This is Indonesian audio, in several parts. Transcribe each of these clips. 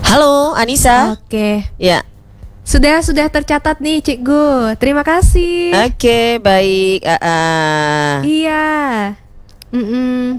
Halo, Anissa. Oke. Ya. Sudah tercatat nih, Cikgu. Terima kasih. Oke, baik. Iya. Mm-mm.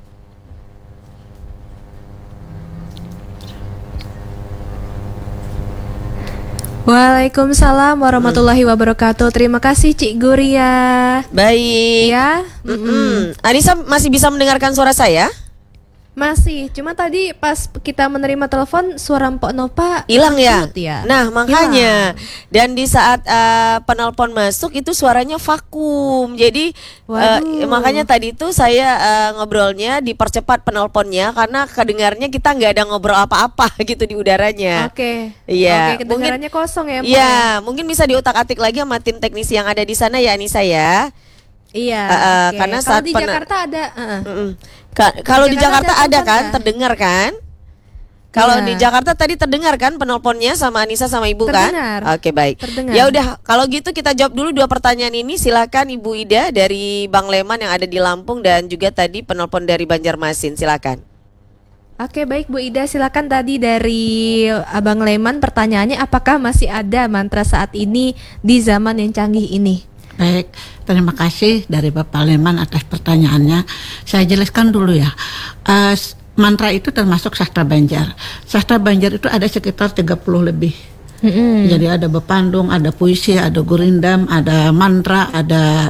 Waalaikumsalam warahmatullahi wabarakatuh. Terima kasih, Cikgu Ria. Baik. Ya. Anissa masih bisa mendengarkan suara saya? Masih, cuma tadi pas kita menerima telepon suara Mpok Nova Hilang ya? mute ya. Nah, makanya. Dan di saat penelpon masuk itu suaranya vakum. Jadi makanya tadi itu saya ngobrolnya dipercepat penelponnya karena kedengarnya kita nggak ada ngobrol apa-apa gitu di udaranya. Oke. Iya. Oke, kedengarannya kosong ya, Mpok. Iya, mungkin bisa diutak-atik lagi sama tim teknisi yang ada di sana ya, Anissa ya. Iya. Oke. Karena Kalau saat di Jakarta ada. Kalau di Jakarta ada kan, nggak? terdengar kan? Kalau Iya. di Jakarta tadi terdengar kan penelponnya sama Anissa sama Ibu Terdengar. kan? Oke, baik. Terdengar. Ya udah, kalau gitu kita jawab dulu 2 pertanyaan ini. Silakan Ibu Ida dari Bang Leman yang ada di Lampung dan juga tadi penelpon dari Banjarmasin. Silakan. Oke, baik Bu Ida, silakan tadi dari Abang Leman pertanyaannya apakah masih ada mantra saat ini di zaman yang canggih ini? Baik, terima kasih dari Bapak Leman atas pertanyaannya. Saya jelaskan dulu ya. Mantra itu termasuk sastra Banjar. Sastra Banjar itu ada sekitar 30 lebih. Jadi ada bepandung, ada puisi, ada gurindam, ada mantra, ada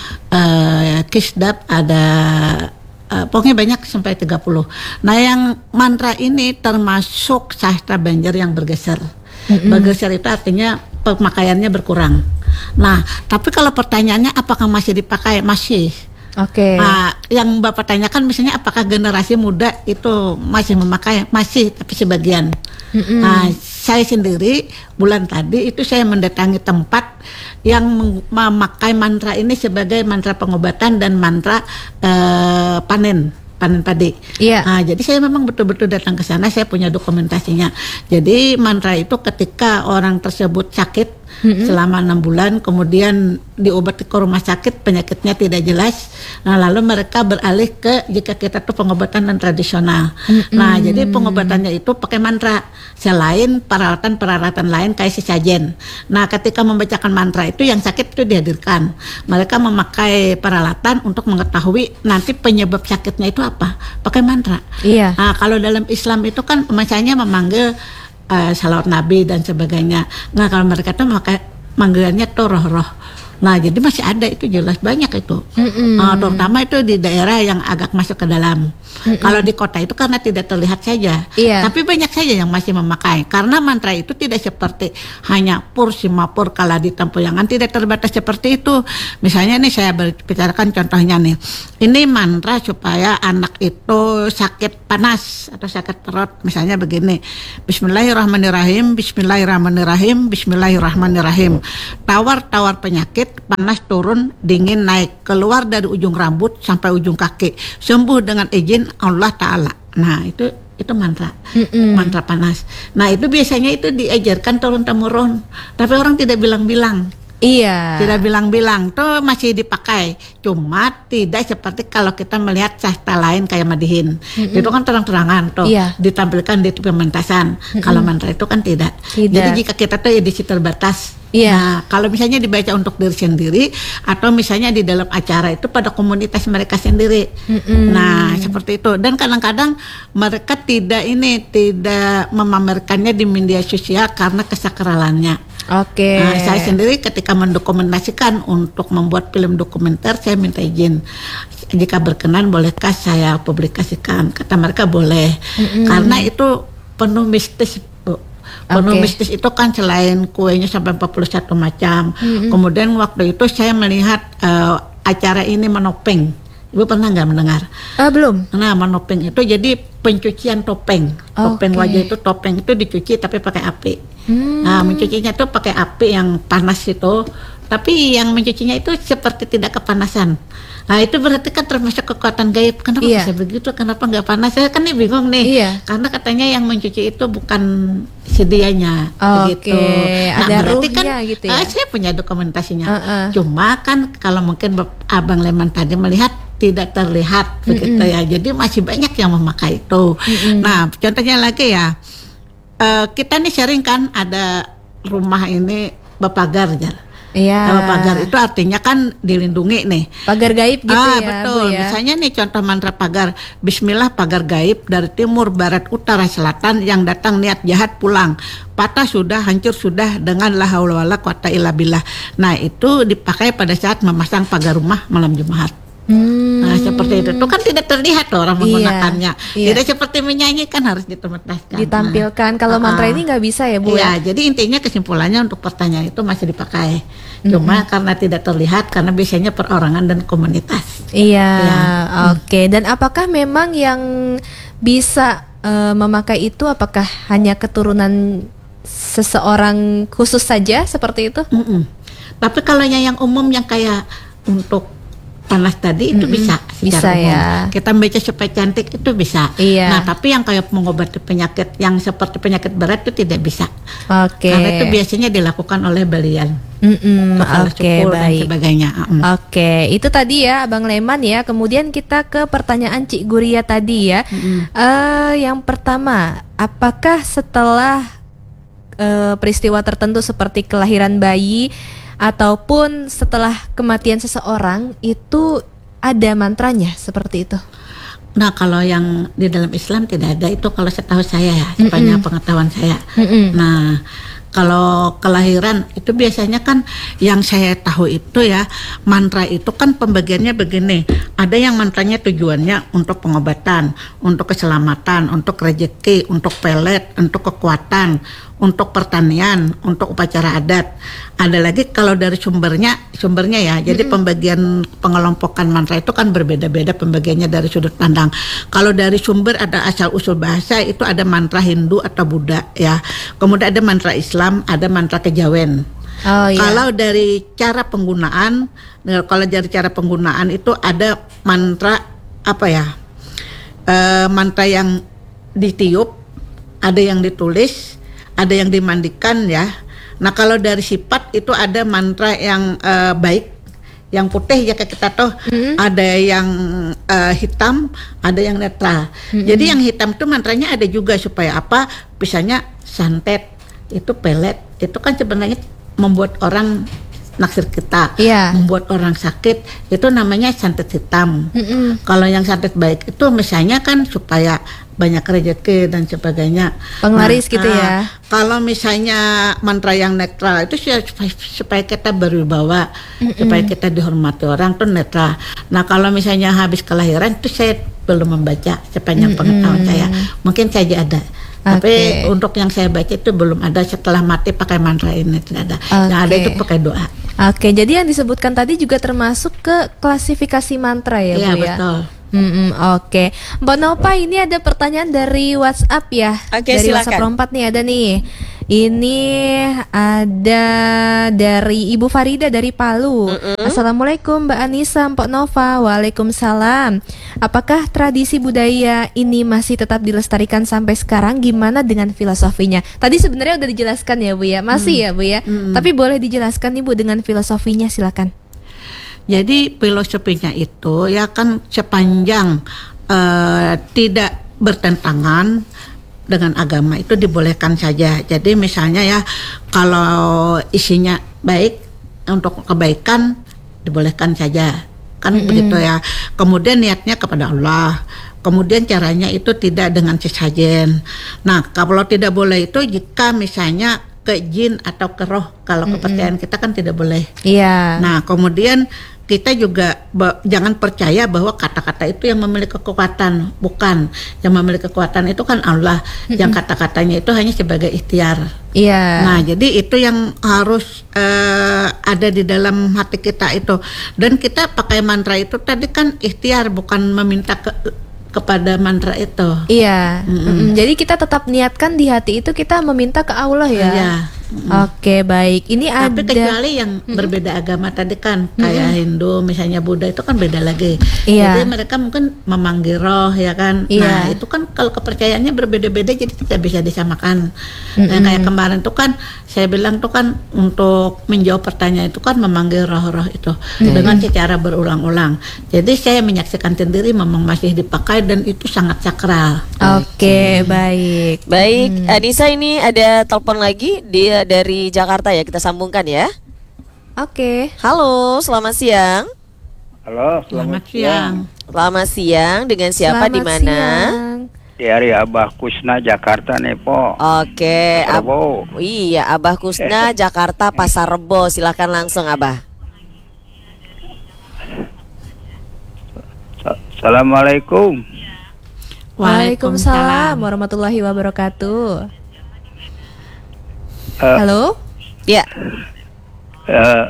kisdap, ada pokoknya banyak sampai 30. Nah, yang mantra ini termasuk sastra Banjar yang bergeser. Bergeser itu artinya pemakaiannya berkurang. Nah, tapi kalau pertanyaannya apakah masih dipakai? Masih. Oke. Nah, yang Bapak tanyakan misalnya apakah generasi muda itu masih memakai? Masih, tapi sebagian. Nah, saya sendiri bulan tadi itu saya mendatangi tempat yang memakai mantra ini sebagai mantra pengobatan dan mantra panen padi. Iya. Nah, jadi saya memang betul-betul datang ke sana, saya punya dokumentasinya. Jadi mantra itu ketika orang tersebut sakit selama 6 bulan, kemudian diobati ke rumah sakit, penyakitnya tidak jelas. Nah, lalu mereka beralih ke jika kita tuh pengobatan non tradisional. Nah, jadi pengobatannya itu pakai mantra selain peralatan-peralatan lain kayak sesajen. Nah, ketika membacakan mantra itu yang sakit itu dihadirkan. Mereka memakai peralatan untuk mengetahui nanti penyebab sakitnya itu apa. Pakai mantra. Iya. Nah, kalau dalam Islam itu kan misalnya memanggil salawat Nabi dan sebagainya. Nah, kalau mereka tuh manggilannya tuh roh-roh. Nah, jadi masih ada itu, jelas banyak itu. Terutama itu di daerah yang agak masuk ke dalam. Kalau di kota itu karena tidak terlihat saja. Iya. Tapi banyak saja yang masih memakai. Karena mantra itu tidak seperti hanya pur simapur kala di tempoyangan, tidak terbatas seperti itu. Misalnya nih saya bicarakan contohnya nih. Ini mantra supaya anak itu sakit panas atau sakit perut. Misalnya begini. Bismillahirrahmanirrahim, bismillahirrahmanirrahim, bismillahirrahmanirrahim. Tawar-tawar penyakit, panas turun, dingin naik, keluar dari ujung rambut sampai ujung kaki, sembuh dengan izin Allah Ta'ala. Nah, itu mantra, mantra panas. Nah, itu biasanya itu diajarkan turun-temurun, tapi orang tidak bilang-bilang. Iya. Tidak bilang-bilang, tuh masih dipakai. Cuma tidak seperti kalau kita melihat sastra lain kayak Madihin. Itu kan terang-terangan tuh, ditampilkan di pementasan. Kalau mantra itu kan tidak. Jadi jika kita tuh edisi terbatas. Iya. Nah, kalau misalnya dibaca untuk diri sendiri atau misalnya di dalam acara itu pada komunitas mereka sendiri. Nah, seperti itu. Dan kadang-kadang mereka tidak memamerkannya di media sosial karena kesakralannya. Oke. Nah, saya sendiri ketika mendokumentasikan untuk membuat film dokumenter, saya minta izin. Jika berkenan, bolehkah saya publikasikan? Kata mereka boleh. Karena itu penuh mistis, Bu. Penuh mistis itu kan selain kuenya sampai 41 macam. Kemudian waktu itu saya melihat acara ini menopeng. Ibu pernah nggak mendengar? Belum. Nah, menopeng itu jadi pencucian topeng. Topeng wajah itu, topeng itu dicuci tapi pakai api. Nah, mencucinya tuh pakai api yang panas itu. Tapi yang mencucinya itu seperti tidak kepanasan. Nah, itu berarti kan termasuk kekuatan gaib. Kenapa bisa begitu? Kenapa nggak panas? Saya kan nih bingung nih. Karena katanya yang mencuci itu bukan si dianya. Begitu. Nah, ada berarti kan gitu ya? saya punya dokumentasinya. Cuma kan kalau mungkin Abang Leman tadi melihat tidak terlihat begitu ya. Jadi masih banyak yang memakai itu. Nah, contohnya lagi ya. kita nih sharing kan ada rumah ini berpagar Jar. Iya. Kalau pagar itu artinya kan dilindungi nih. Pagar gaib gitu ya, betul. Bu ya. Misalnya nih contoh mantra pagar. Bismillah pagar gaib dari timur, barat, utara, selatan yang datang niat jahat pulang. Patah sudah, hancur sudah dengan la haula wala quwata illa billah. Nah, itu dipakai pada saat memasang pagar rumah malam Jumat. Nah, seperti itu kan tidak terlihat loh orang menggunakannya. Iya. Tidak seperti menyanyi kan harus ditemetaskan. Ditampilkan. Kalau mantra ini nggak bisa ya, Bu ya. Iya, jadi intinya kesimpulannya untuk pertanyaan itu masih dipakai. Cuma karena tidak terlihat karena biasanya perorangan dan komunitas. Iya, oke. Dan apakah memang yang bisa memakai itu apakah hanya keturunan seseorang khusus saja seperti itu? Tapi kalau yang umum yang kayak untuk panas tadi itu bisa Bisa secara umum. ya. Kita baca supaya cantik itu bisa. Iya. Nah, tapi yang kayak mengobati penyakit yang seperti penyakit berat itu tidak bisa. Oke. Karena itu biasanya dilakukan oleh belian. Kepala Oke, syukur dan baik. sebagainya. Oke, itu tadi ya Abang Leman ya. Kemudian kita ke pertanyaan Cik Guria tadi ya. Yang pertama, apakah setelah peristiwa tertentu seperti kelahiran bayi ataupun setelah kematian seseorang itu ada mantranya seperti itu? Nah, kalau yang di dalam Islam tidak ada itu kalau setahu saya ya, sepanjang pengetahuan saya. Nah, kalau kelahiran itu biasanya kan yang saya tahu itu ya, mantra itu kan pembagiannya begini. Ada yang mantranya tujuannya untuk pengobatan, untuk keselamatan, untuk rezeki, untuk pelet, untuk kekuatan, untuk pertanian, untuk upacara adat. Ada lagi kalau dari sumbernya ya. Jadi pembagian pengelompokan mantra itu kan berbeda-beda pembagiannya dari sudut pandang. Kalau dari sumber ada asal usul bahasa itu ada mantra Hindu atau Buddha ya. Kemudian ada mantra Islam, ada mantra kejawen. Oh, iya. Kalau dari cara penggunaan, itu ada mantra apa ya? Mantra yang ditiup, ada yang ditulis, ada yang dimandikan ya. Nah, kalau dari sifat itu ada mantra yang baik, yang putih ya kayak kita tahu, ada yang hitam, ada yang netral. Jadi yang hitam itu mantranya ada juga supaya apa? Misalnya santet, itu pelet, itu kan sebenarnya membuat orang naksir kita, membuat orang sakit, itu namanya santet hitam. Kalau yang santet baik itu misalnya kan supaya banyak rezeki dan sebagainya, penglaris gitu ya. Kalau misalnya mantra yang netral itu supaya kita berwibawa, supaya kita dihormati orang tuh netral. Nah, kalau misalnya habis kelahiran itu saya belum membaca sepanjang pengetahuan saya, mungkin saja ada. Tapi untuk yang saya baca itu belum ada. Setelah mati pakai mantra ini tidak ada. Yang ada itu pakai doa. Oke, jadi yang disebutkan tadi juga termasuk ke klasifikasi mantra ya, Bu ya? Iya, betul. Oke, Mbak Nova, ini ada pertanyaan dari WhatsApp ya. Oke, dari silakan. WhatsApp Rompat nih ada nih. Ini ada dari Ibu Farida dari Palu. Assalamualaikum Mbak Anissa, Mbak Nova. Waalaikumsalam. Apakah tradisi budaya ini masih tetap dilestarikan sampai sekarang? Gimana dengan filosofinya? Tadi sebenarnya udah dijelaskan ya, Bu ya. Masih ya, Bu ya. Tapi boleh dijelaskan nih, Bu, dengan filosofinya, silakan. Jadi filosofinya itu ya kan sepanjang tidak bertentangan dengan agama itu dibolehkan saja. Jadi misalnya ya kalau isinya baik untuk kebaikan dibolehkan saja. Kan begitu ya. Kemudian niatnya kepada Allah. Kemudian caranya itu tidak dengan sesajen. Nah, kalau tidak boleh itu jika misalnya ke jin atau ke roh, kalau kepercayaan kita kan tidak boleh. Iya. Nah, kemudian kita juga jangan percaya bahwa kata-kata itu yang memiliki kekuatan, bukan. Yang memiliki kekuatan itu kan Allah. Yang kata-katanya itu hanya sebagai ikhtiar. Iya. Nah, jadi itu yang harus ada di dalam hati kita itu. Dan kita pakai mantra itu tadi kan ikhtiar, bukan meminta kepada mantra itu. Iya. Jadi kita tetap niatkan di hati itu kita meminta ke Allah ya. Iya. Oke, baik. Ini Tapi ada kecuali yang berbeda agama tadi kan, kayak Hindu, misalnya Buddha itu kan beda lagi. Iya. Jadi mereka mungkin memanggil roh ya kan. Iya. Nah itu kan kalau kepercayaannya berbeda-beda jadi tidak bisa disamakan. Nah kayak kemarin tuh kan saya bilang tuh kan untuk menjawab pertanyaan itu kan memanggil roh-roh itu dengan secara berulang-ulang. Jadi saya menyaksikan sendiri memang masih dipakai dan itu sangat sakral. Oke, baik. Baik, Anissa ini ada telepon lagi, dia dari Jakarta ya, kita sambungkan ya. Oke. Halo, selamat siang. Halo, Selamat siang. Selamat siang, dengan siapa di Selamat mana? siang. dari Abah Kusna Jakarta nih, Po. Oke, Rebo. iya, Abah Kusna Jakarta Pasar Rebo, silakan langsung Abah. Assalamualaikum. Waalaikumsalam warahmatullahi wabarakatuh. Eh, Halo? Ya, eh,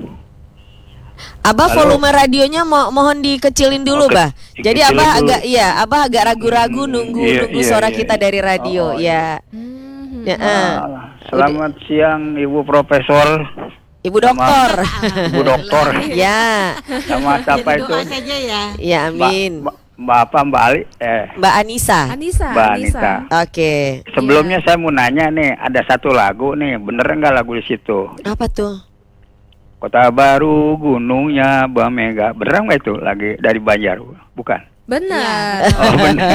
Abah Halo. volume radionya mohon dikecilin dulu, Oke, Bah. Jadi dikecilin Abah dulu. Abah agak ragu-ragu nunggu Iya, iya, suara iya. kita dari radio, Oh, ya. Hmm. Ya, Selamat siang Ibu Profesor, Ibu dokter. Ibu Dokter, Ya, sama siapa Jadi itu? doa saja ya. ya amin. Mbak apa Mbak Ali? Mbak Anissa. Anissa, Mbak Anissa. Anita. Oke. Sebelumnya saya mau nanya nih, ada satu lagu nih, bener nggak lagu di situ? Apa tuh? Kota Baru, gunungnya Bamega, bener nggak itu lagi dari Banjar? Bukan? Benar. Oh bener.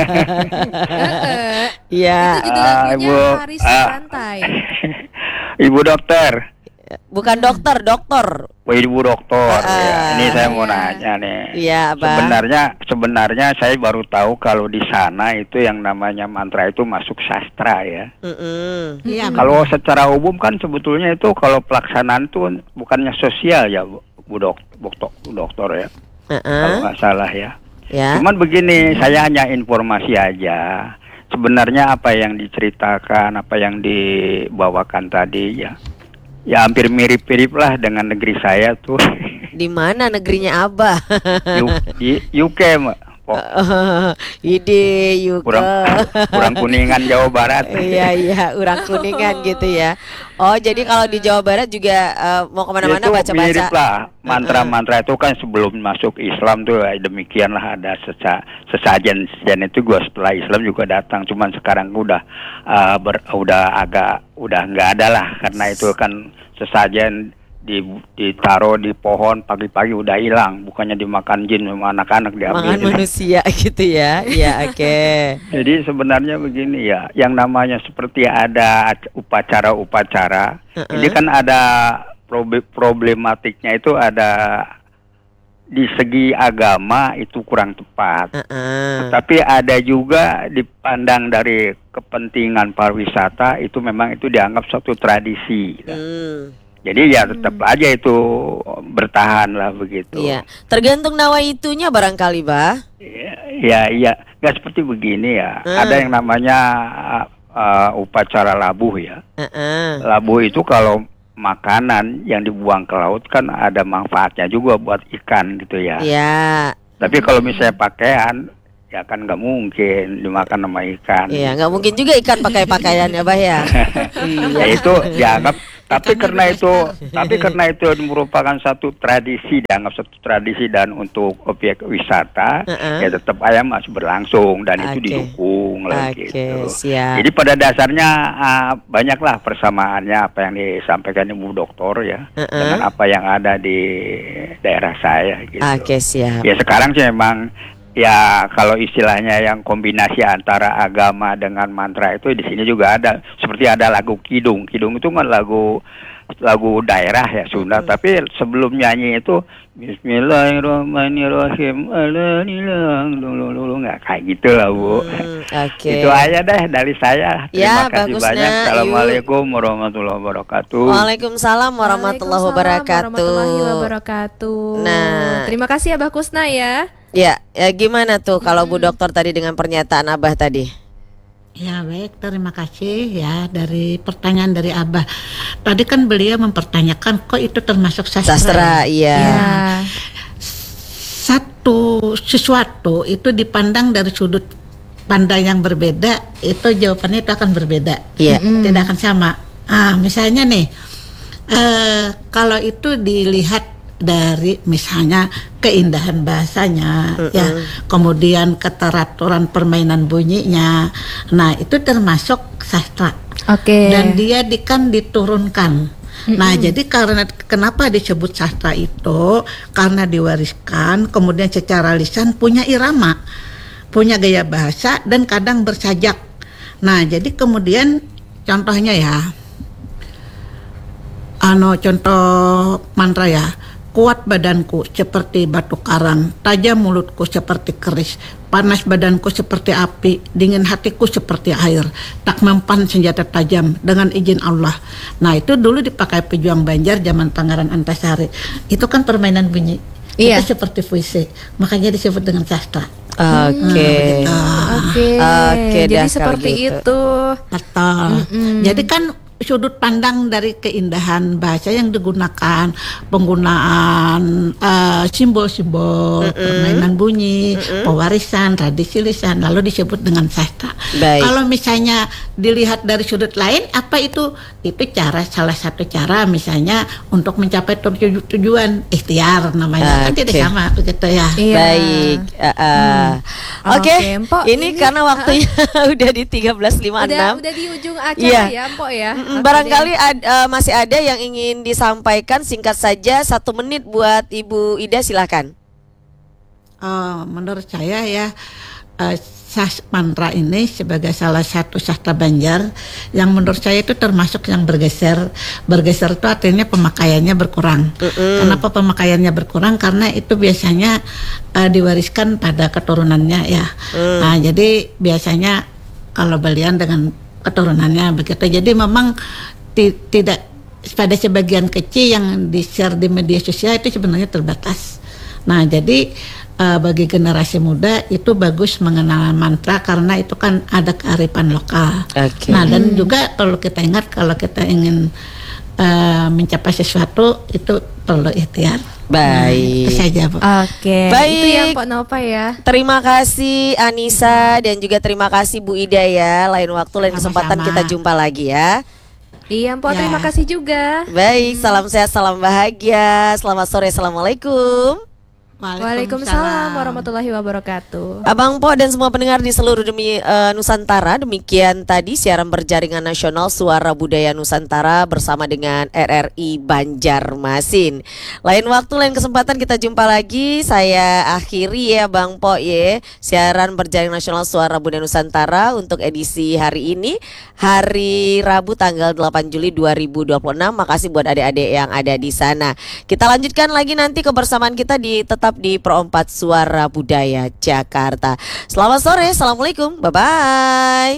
Iya. Itu judul lagunya Ibu, Hari Santai. Ibu Dokter. Bukan dokter, dokter. Wah, Ibu Dokter, ya. Ini saya mau Iya. nanya nih. Iya, Abah. Sebenarnya saya baru tahu kalau di sana itu yang namanya mantra itu masuk sastra ya. Mm-mm. Iya. Kalau secara umum kan sebetulnya itu kalau pelaksanaan itu bukannya sosial ya, Bu Dokter ya. Kalau nggak salah ya. Ya. Cuman begini, saya hanya informasi aja. Sebenarnya apa yang diceritakan, apa yang dibawakan tadi ya. Ya hampir mirip-mirip lah dengan negeri saya tuh. Di mana negerinya Abah? Di UK, Mbak. Oh, Ide Yuka. kurang Kuningan Jawa Barat. Iya, urang Kuningan gitu ya. Oh, jadi kalau di Jawa Barat juga mau kemana-mana Itu baca-baca. mirip lah. Mantra-mantra itu kan sebelum masuk Islam tuh demikianlah ada sesajen itu gua setelah Islam juga datang. Cuman sekarang udah nggak ada lah karena itu kan sesajen ditaruh di pohon pagi-pagi udah hilang, bukannya dimakan jin sama anak-anak diambil. Makan manusia gitu ya. Iya, oke. Jadi sebenarnya begini ya, yang namanya seperti ada upacara-upacara, ini kan ada problematiknya itu ada di segi agama itu kurang tepat. Tapi ada juga dipandang dari kepentingan pariwisata itu memang itu dianggap suatu tradisi. Jadi ya tetap aja itu bertahan lah begitu. Iya, tergantung nawaitunya barangkali, Bah. Iya, nggak seperti begini ya. Ada yang namanya upacara labuh ya. Labuh itu kalau makanan yang dibuang ke laut kan ada manfaatnya juga buat ikan gitu ya. Iya. Tapi kalau misalnya pakaian ya kan nggak mungkin dimakan sama ikan. Iya, nggak mungkin juga ikan pakai pakaian ya, Bah ya. Ya itu dianggap. Tapi karena itu merupakan satu tradisi, dianggap satu tradisi dan untuk objek wisata, ya tetap aja masih berlangsung dan itu didukung lah gitu. Siap. Jadi pada dasarnya banyaklah persamaannya apa yang disampaikan Ibu Dokter ya dengan apa yang ada di daerah saya gitu. Oke, siap. Ya sekarang sih memang ya kalau istilahnya yang kombinasi antara agama dengan mantra itu di sini juga ada, seperti ada lagu Kidung. Kidung itu kan lagu daerah ya Sunda, tapi sebelum nyanyi itu Bismillahirrahmanirrahim nggak kayak gitu lah Bu. Oke. Itu aja deh dari saya. Terima Ya, kasih bagusnya. banyak. Assalamualaikum warahmatullahi wabarakatuh. Waalaikumsalam warahmatullahi Warahmatullahi wabarakatuh. wabarakatuh. Nah. Terima kasih Abah Kusna ya. Ya, gimana tuh kalau Bu Dokter tadi dengan pernyataan Abah tadi? Ya baik, terima kasih ya dari pertanyaan dari Abah. Tadi kan beliau mempertanyakan kok itu termasuk sastra. Sastra, iya. Ya. Sesuatu itu dipandang dari sudut pandang yang berbeda, itu jawabannya itu akan berbeda. Iya. Tidak akan sama. Misalnya nih, kalau itu dilihat dari misalnya keindahan bahasanya, ya, kemudian keteraturan permainan bunyinya, nah itu termasuk sastra. Dan dia diturunkan. Nah, jadi kenapa disebut sastra itu? Karena diwariskan, kemudian secara lisan punya irama, punya gaya bahasa, dan kadang bersajak. Nah, jadi kemudian contohnya ya, contoh mantra ya, kuat badanku seperti batu karang, tajam mulutku seperti keris, panas badanku seperti api, dingin hatiku seperti air, tak mempan senjata tajam dengan izin Allah. Nah, itu dulu dipakai pejuang Banjar zaman Pangeran Antasari. Itu kan permainan bunyi. Itu seperti puisi, makanya disebut dengan sastra. Oke. Jadi seperti itu. Betul. Jadi kan sudut pandang dari keindahan bahasa yang digunakan, penggunaan simbol-simbol, permainan bunyi, pewarisan, tradisi lisan, lalu disebut dengan sastra. Kalau misalnya dilihat dari sudut lain, apa itu? Itu salah satu cara misalnya untuk mencapai tujuan, ikhtiar namanya. Kan tidak sama begitu ya. Baik. Oke. Ini karena waktunya udah di 13.56. Udah di ujung acara ya, Mpok ya. Barangkali masih ada yang ingin disampaikan, singkat saja 1 menit buat Ibu Ida, silakan. Menurut saya ya, mantra ini sebagai salah satu sastra Banjar yang menurut saya itu termasuk yang bergeser. Bergeser itu artinya pemakaiannya berkurang. Kenapa pemakaiannya berkurang? Karena itu biasanya diwariskan pada keturunannya ya. Nah, jadi biasanya kalau belian dengan keturunannya begitu. Jadi memang tidak, pada sebagian kecil yang di-share di media sosial itu sebenarnya terbatas. Nah, jadi bagi generasi muda itu bagus mengenal mantra karena itu kan ada kearifan lokal. Nah, dan juga kalau kita ingat, kalau kita ingin mencapai sesuatu itu perlu ikhtiar. Baik. Itu saja, Bu. Baik. Itu yang Pak Nova ya. Terima kasih Anissa dan juga terima kasih Bu Ida ya. Lain waktu, lain kesempatan kita jumpa lagi ya. Iya, Mpok, terima kasih juga. Baik, salam sehat, salam bahagia. Selamat sore, assalamualaikum. Waalaikumsalam warahmatullahi wabarakatuh. Abang Po dan semua pendengar di seluruh Nusantara, demikian tadi siaran berjaringan nasional Suara Budaya Nusantara bersama dengan RRI Banjarmasin. Lain waktu, lain kesempatan kita jumpa lagi. Saya akhiri ya Bang Po ya, siaran berjaringan nasional Suara Budaya Nusantara untuk edisi hari ini, hari Rabu tanggal 8 Juli 2026. Makasih buat adik-adik yang ada di sana. Kita lanjutkan lagi nanti kebersamaan kita tetap di Pro 4 Suara Budaya Jakarta. Selamat sore, assalamualaikum, bye-bye.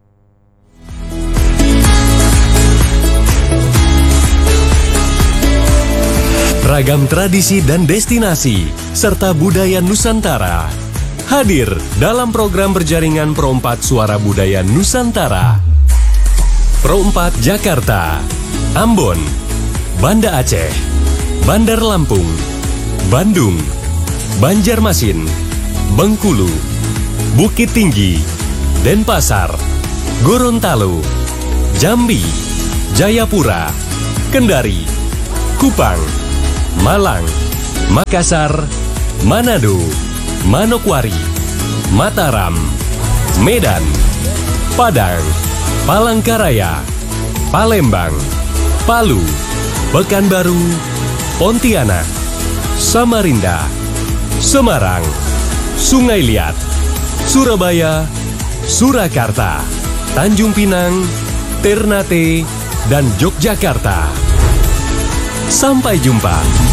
Ragam tradisi dan destinasi serta budaya Nusantara hadir dalam program berjaringan Pro 4 Suara Budaya Nusantara. Pro 4 Jakarta, Ambon, Banda Aceh, Bandar Lampung, Bandung, Banjarmasin, Bengkulu, Bukit Tinggi, Denpasar, Gorontalo, Jambi, Jayapura, Kendari, Kupang, Malang, Makassar, Manado, Manokwari, Mataram, Medan, Padang, Palangkaraya, Palembang, Palu, Pekanbaru, Pontianak, Samarinda, Semarang, Sungai Liat, Surabaya, Surakarta, Tanjung Pinang, Ternate, dan Yogyakarta. Sampai jumpa.